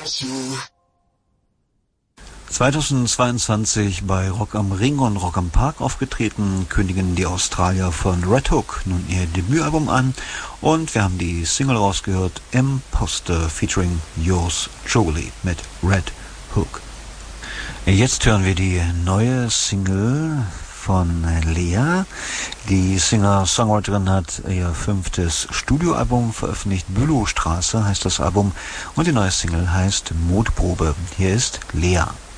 2022 bei Rock am Ring und Rock am Park aufgetreten, kündigen die Australier von Red Hook nun ihr Debütalbum an und wir haben die Single rausgehört, Imposter featuring Yours Truly mit Red Hook. Jetzt hören wir die neue Single von Lea. Die Singer-Songwriterin hat ihr 5. Studioalbum veröffentlicht. Bülowstraße heißt das Album und die neue Single heißt Mutprobe. Hier ist Lea.